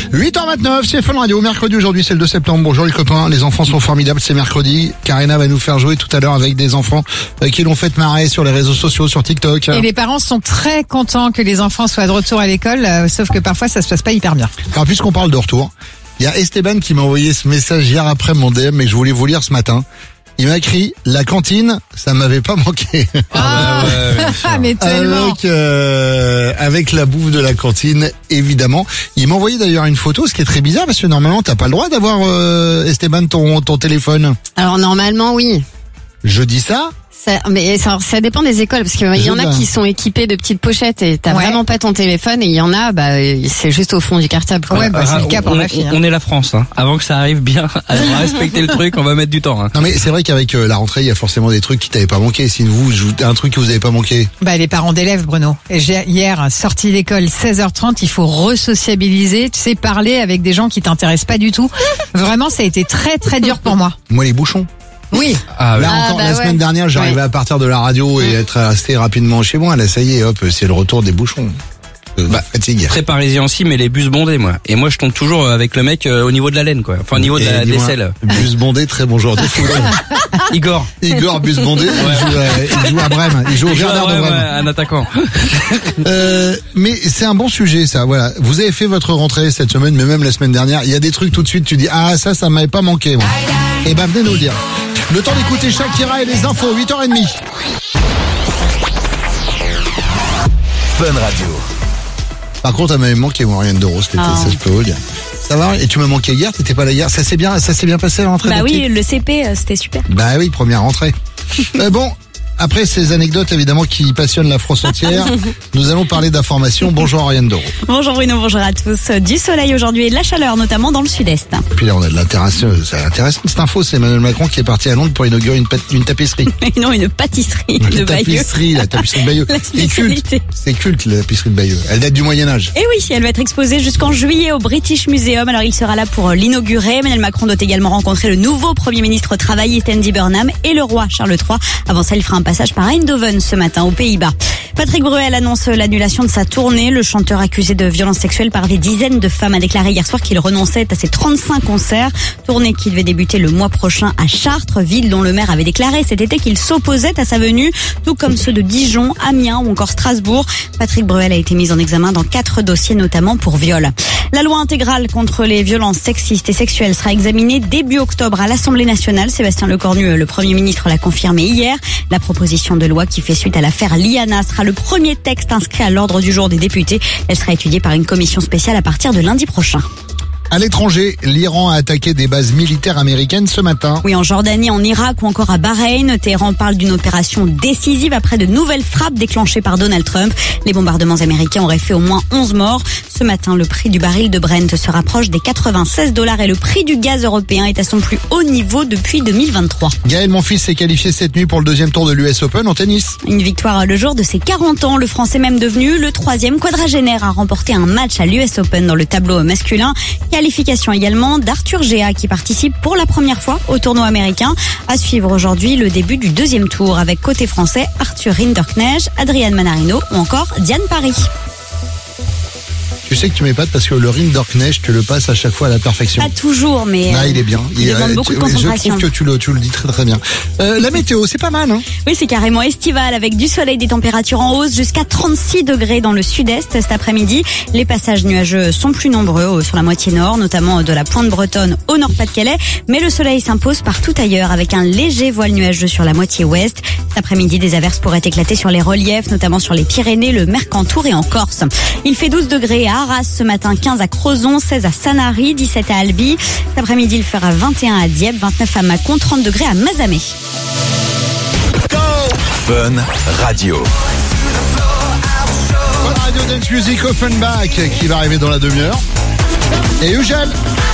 8h29, c'est Fun Radio. Mercredi aujourd'hui, c'est le 2 septembre. Bonjour les copains, les enfants sont formidables, c'est mercredi. Karina va nous faire jouer tout à l'heure avec des enfants qui l'ont fait marrer sur les réseaux sociaux, sur TikTok. Et les parents sont très contents que les enfants soient de retour à l'école, sauf que parfois ça se passe pas hyper bien. Alors puisqu'on parle de retour, il y a Esteban qui m'a envoyé ce message hier après mon DM, mais je voulais vous lire ce matin. Il m'a écrit, la cantine, ça m'avait pas manqué. Mais tellement. Avec la bouffe de la cantine, évidemment. Il m'a envoyé d'ailleurs une photo, ce qui est très bizarre, parce que normalement, t'as pas le droit d'avoir, Esteban, ton téléphone. Alors normalement, oui. Je dis ça? Mais ça dépend des écoles, parce qu'il y en a qui sont équipés de petites pochettes et t'as vraiment pas ton téléphone, et il y en a, c'est juste au fond du cartable. Ouais, c'est le cas pour ma fille. On est la France, hein. Avant que ça arrive bien à respecter le truc, on va mettre du temps. Hein. Non mais c'est vrai qu'avec la rentrée, il y a forcément des trucs qui t'avaient pas manqué. Si vous, un truc que vous avez pas manqué. Les parents d'élèves, Bruno. Et hier, sorti d'école, 16h30, il faut re-sociabiliser, tu sais, parler avec des gens qui t'intéressent pas du tout. Vraiment, ça a été très très dur pour moi. Moi, les bouchons. Oui. La semaine dernière, j'arrivais à partir de la radio et être resté rapidement chez moi. Là, ça y est, hop, c'est le retour des bouchons. Fatigue. Très parisien aussi, mais les bus bondés, moi. Et moi, je tombe toujours avec le mec au niveau de la laine, quoi. Enfin, au niveau de la d'aisselle. Bus bondé, très bon joueur de foot. Igor, bus bondé. Il joue à Brême. Il joue au Werder de Brême. Un attaquant. Mais c'est un bon sujet, ça. Voilà. Vous avez fait votre rentrée cette semaine, mais même la semaine dernière. Il y a des trucs tout de suite, tu dis, ça m'avait pas manqué, moi. Et venez nous le dire. Le temps d'écouter Shakira et les infos, 8h30. Fun Radio. Par contre, elle m'avait manqué, moi, Ariane de Rose, ça je peux vous le dire. Ça va? Et tu m'as manqué hier, t'étais pas là hier. Ça s'est bien passé la rentrée? Oui, le CP, c'était super. Oui, première rentrée. Bon. Après ces anecdotes évidemment qui passionnent la France entière, nous allons parler d'information. Bonjour Ariane Doro. Bonjour Bruno, bonjour à tous. Du soleil aujourd'hui et de la chaleur notamment dans le sud-est. Puis là on a de l'intéressant, c'est intéressant cette info, c'est Emmanuel Macron qui est parti à Londres pour inaugurer une tapisserie. Non, une pâtisserie de Bayeux. La tapisserie de Bayeux. C'est culte la tapisserie de Bayeux. Elle date du Moyen-Âge. Et oui, elle va être exposée jusqu'en juillet au British Museum. Alors il sera là pour l'inaugurer. Emmanuel Macron doit également rencontrer le nouveau Premier ministre travailliste Andy Burnham et le roi Charles III. Avant ça, il fera un passage par Eindhoven ce matin aux Pays-Bas. Patrick Bruel annonce l'annulation de sa tournée. Le chanteur accusé de violences sexuelles par des dizaines de femmes a déclaré hier soir qu'il renonçait à ses 35 concerts. Tournée qui devait débuter le mois prochain à Chartres, ville dont le maire avait déclaré cet été qu'il s'opposait à sa venue, tout comme ceux de Dijon, Amiens ou encore Strasbourg. Patrick Bruel a été mis en examen dans 4 dossiers, notamment pour viol. La loi intégrale contre les violences sexistes et sexuelles sera examinée début octobre à l'Assemblée nationale. Sébastien Lecornu, le Premier ministre, l'a confirmé hier. La proposition de loi qui fait suite à l'affaire Liana sera le premier texte inscrit à l'ordre du jour des députés. Elle sera étudiée par une commission spéciale à partir de lundi prochain. À l'étranger, l'Iran a attaqué des bases militaires américaines ce matin. Oui, en Jordanie, en Irak ou encore à Bahreïn. Téhéran parle d'une opération décisive après de nouvelles frappes déclenchées par Donald Trump. Les bombardements américains auraient fait au moins 11 morts. Ce matin, le prix du baril de Brent se rapproche des $96 et le prix du gaz européen est à son plus haut niveau depuis 2023. Gaël Monfils s'est qualifié cette nuit pour le deuxième tour de l'US Open en tennis. Une victoire le jour de ses 40 ans. Le Français même devenu le 3e quadragénaire à remporter un match à l'US Open dans le tableau masculin. Qualification également d'Arthur Géa qui participe pour la première fois au tournoi américain. À suivre aujourd'hui le début du deuxième tour avec côté français Arthur Rinderknecht, Adrian Manarino ou encore Diane Paris. Tu sais que tu m'épates parce que le Rinderknecht, tu le passes à chaque fois à la perfection. Pas toujours, mais il est bien. Il demande beaucoup de concentration. Je trouve que tu le dis très très bien. La météo, c'est pas mal, hein? Oui, c'est carrément estival avec du soleil, des températures en hausse jusqu'à 36 degrés dans le sud-est cet après-midi. Les passages nuageux sont plus nombreux sur la moitié nord, notamment de la pointe bretonne au Nord-Pas-de-Calais. Mais le soleil s'impose partout ailleurs avec un léger voile nuageux sur la moitié ouest. Cet après-midi, des averses pourraient éclater sur les reliefs, notamment sur les Pyrénées, le Mercantour et en Corse. Il fait 12 degrés à Arras ce matin, 15 à Crozon, 16 à Sanary, 17 à Albi. Cet après-midi, il fera 21 à Dieppe, 29 à Mâcon, 30 degrés à Mazamet. Fun Radio. Fun Radio Dance Music Offenbach qui va arriver dans la demi-heure. Et Eugène.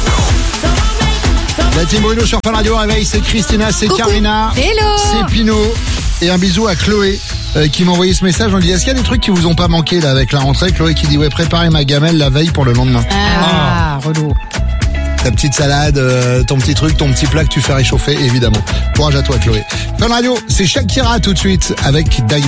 La team Bruno sur Fun Radio réveille, c'est Christina, c'est Karina, c'est Pino. Et un bisou à Chloé qui m'a envoyé ce message. On lui dit, est-ce qu'il y a des trucs qui vous ont pas manqué là avec la rentrée? Chloé qui dit, préparez ma gamelle la veille pour le lendemain. Relou. Ta petite salade, ton petit truc, ton petit plat que tu fais réchauffer, évidemment. Courage à toi, Chloé. Fun Radio, c'est Shakira tout de suite avec Dayo.